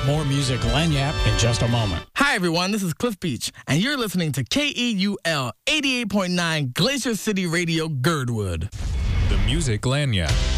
More music Lagniappe in just a moment. Hi, everyone. This is Cliff Beach, and you're listening to KEUL 88.9 Glacier City Radio, Girdwood. The Music Lagniappe.